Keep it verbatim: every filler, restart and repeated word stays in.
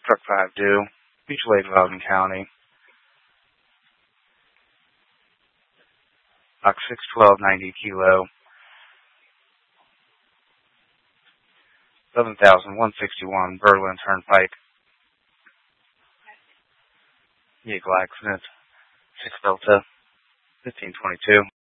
Truck five due. Mutual aid, Loudon County. Box six twelve ninety kilo. eleven thousand one hundred sixty-one Berlin Turnpike. Vehicle accident. six Delta fifteen twenty-two.